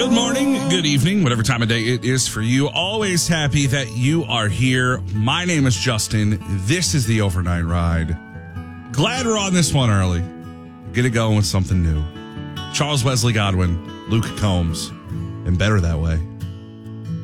Good morning, good evening, whatever time of day it is for you. Always happy that you are here. My name is Justin. This is the Overnight Ride. Glad we're on this one early. Get it going with something new. Charles Wesley Godwin, Luke Combs, and better that way.